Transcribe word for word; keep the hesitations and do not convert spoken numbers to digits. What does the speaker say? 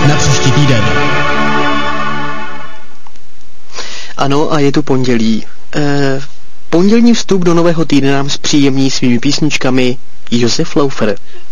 na příští týden. Ano, a je tu pondělí. E, pondělní vstup do nového týdne nám zpříjemní svými písničkami Josef Laufer.